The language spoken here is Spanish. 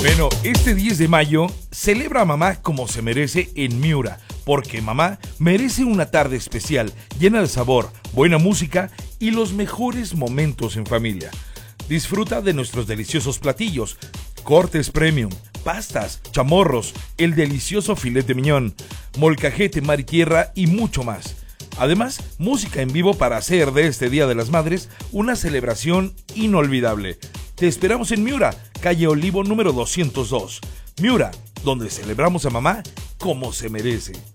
Bueno, este 10 de mayo celebra a mamá como se merece en Miura, porque mamá merece una tarde especial, llena de sabor, buena música y los mejores momentos en familia. Disfruta de nuestros deliciosos platillos, cortes premium, pastas, chamorros, el delicioso filet de miñón, molcajete mar y tierra y mucho más. Además, música en vivo para hacer de este Día de las Madres una celebración inolvidable. Te esperamos en Miura, calle Olivo número 202. Miura, donde celebramos a mamá como se merece.